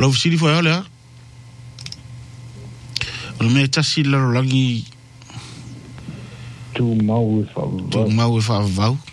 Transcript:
Lo fsiri foi olha. O me tasi la rangi Tu mau tu mau fa vau.